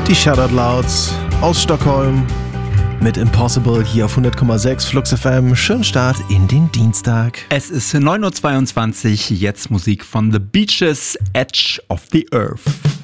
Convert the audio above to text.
Die Shoutout Louds aus Stockholm mit Impossible hier auf 100,6 Flux FM. Schönen Start in den Dienstag. Es ist 9:22 Uhr, jetzt Musik von The Beaches, Edge of the Earth.